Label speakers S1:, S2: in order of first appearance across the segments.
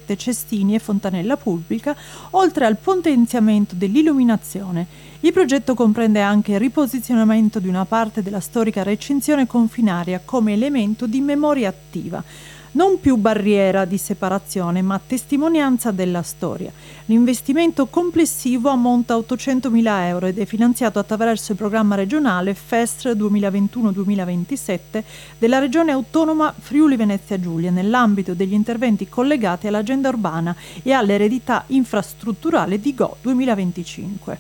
S1: cavernette, cestini e fontanella pubblica, oltre al potenziamento dell'illuminazione. Il progetto comprende anche il riposizionamento di una parte della storica recinzione confinaria come elemento di memoria attiva. Non più barriera di separazione, ma testimonianza della storia. L'investimento complessivo ammonta a 800.000 euro ed è finanziato attraverso il programma regionale FESR 2021-2027 della Regione Autonoma Friuli Venezia Giulia, nell'ambito degli interventi collegati all'agenda urbana e all'eredità infrastrutturale di GO 2025.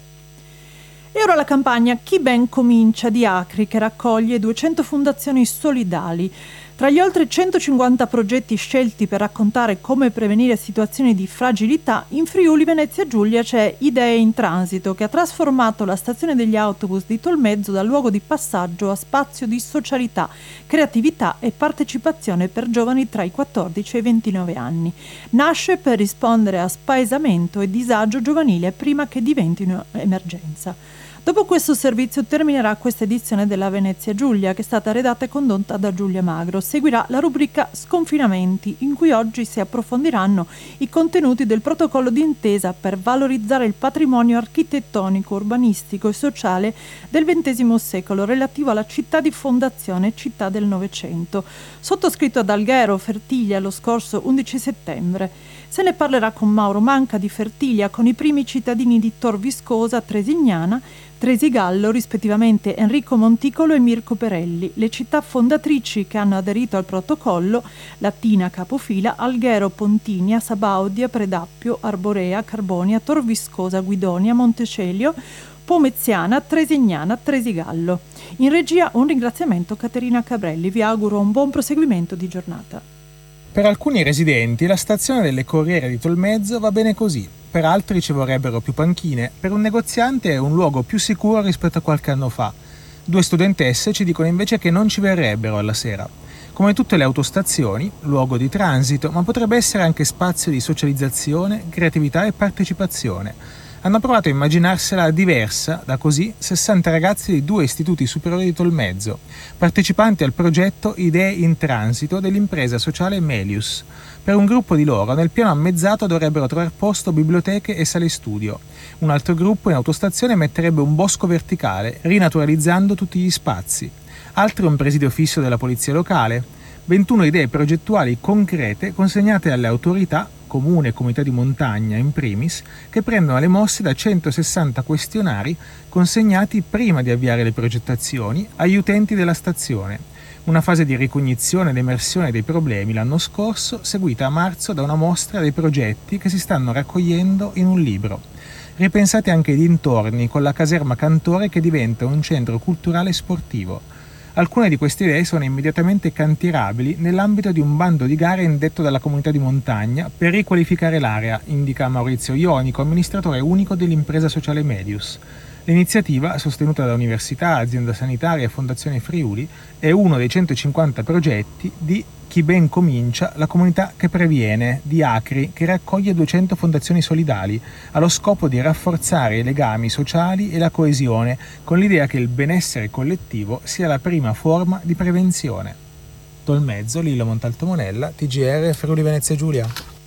S1: E ora la campagna Chi ben comincia di Acri, che raccoglie 200 fondazioni solidali. Tra gli oltre 150 progetti scelti per raccontare come prevenire situazioni di fragilità, in Friuli Venezia Giulia c'è Idee in Transito, che ha trasformato la stazione degli autobus di Tolmezzo da luogo di passaggio a spazio di socialità, creatività e partecipazione per giovani tra i 14 e i 29 anni. Nasce per rispondere a spaesamento e disagio giovanile prima che diventino emergenza. Dopo questo servizio terminerà questa edizione della Venezia Giulia, che è stata redatta e condotta da Giulia Magro. Seguirà la rubrica Sconfinamenti, in cui oggi si approfondiranno i contenuti del protocollo d'intesa per valorizzare il patrimonio architettonico, urbanistico e sociale del XX secolo relativo alla città di fondazione, città del Novecento, sottoscritto ad Alghero, Fertiglia, lo scorso 11 settembre. Se ne parlerà con Mauro Manca di Fertiglia, con i primi cittadini di Tor Viscosa, Tresignana, Tresigallo, rispettivamente Enrico Monticolo e Mirko Perelli, le città fondatrici che hanno aderito al protocollo: Latina, Capofila, Alghero, Pontinia, Sabaudia, Predappio, Arborea, Carbonia, Tor Viscosa, Guidonia, Montecelio, Pomeziana, Tresignana, Tresigallo. In regia un ringraziamento a Caterina Cabrelli. Vi auguro un buon proseguimento di giornata.
S2: Per alcuni residenti la stazione delle Corriere di Tolmezzo va bene così, per altri ci vorrebbero più panchine, per un negoziante è un luogo più sicuro rispetto a qualche anno fa. 2 studentesse ci dicono invece che non ci verrebbero alla sera. Come tutte le autostazioni, luogo di transito, ma potrebbe essere anche spazio di socializzazione, creatività e partecipazione. Hanno provato a immaginarsela diversa da così 60 ragazzi di 2 istituti superiori di Tolmezzo, partecipanti al progetto Idee in Transito dell'impresa sociale Melius. Per un gruppo di loro nel piano ammezzato dovrebbero trovare posto biblioteche e sale studio. Un altro gruppo in autostazione metterebbe un bosco verticale, rinaturalizzando tutti gli spazi. Altri un presidio fisso della polizia locale. 21 idee progettuali concrete consegnate alle autorità, comune e comunità di montagna in primis, che prendono le mosse da 160 questionari consegnati prima di avviare le progettazioni agli utenti della stazione. Una fase di ricognizione ed emersione dei problemi l'anno scorso, seguita a marzo da una mostra dei progetti che si stanno raccogliendo in un libro. Ripensate anche i dintorni, con la caserma Cantore che diventa un centro culturale e sportivo. Alcune di queste idee sono immediatamente cantierabili nell'ambito di un bando di gare indetto dalla comunità di montagna per riqualificare l'area, indica Maurizio Ionico, amministratore unico dell'impresa sociale Medius. L'iniziativa, sostenuta da università, azienda sanitaria e Fondazione Friuli, è uno dei 150 progetti di Chi ben comincia, la comunità che previene, di Acri, che raccoglie 200 fondazioni solidali, allo scopo di rafforzare i legami sociali e la coesione, con l'idea che il benessere collettivo sia la prima forma di prevenzione. Tolmezzo, Lillo Montalto Monella, TGR Friuli Venezia Giulia.